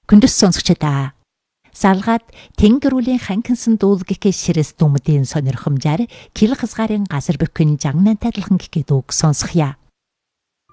Күндүс сонсогчдаа салгаад тэнгэрүүлийн ханкинсан дуулг гэхээ ширэс дүмдийн сонирхомжаар кил хазгаарын газар бүхэн жагнан тайлхан гэхэд үг сонсхья.